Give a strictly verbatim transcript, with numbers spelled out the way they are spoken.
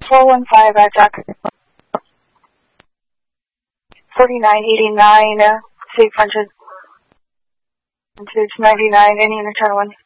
four one five, uh, Jack. forty-nine eighty-nine, uh, Safe Punches. It's ninety-nine, any internal one.